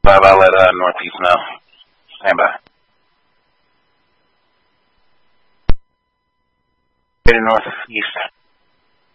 5, I'll let Northeast know. Stand by. Northeast.